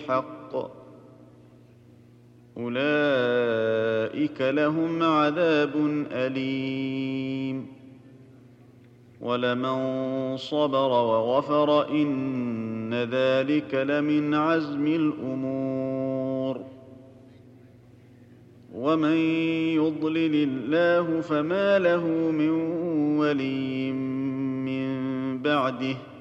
بالحق أولئك لهم عذاب أليم ولمن صبر وغفر إن ذلك لمن عزم الأمور ومن يضلل الله فما له من ولي من بعده